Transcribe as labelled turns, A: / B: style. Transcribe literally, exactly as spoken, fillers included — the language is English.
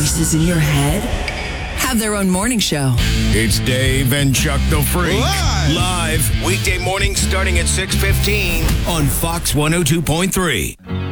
A: voices in your head have their own morning show.
B: It's Dave and Chuck the Freak.
C: Live.
B: Live. Weekday mornings starting at six fifteen on Fox one oh two point three.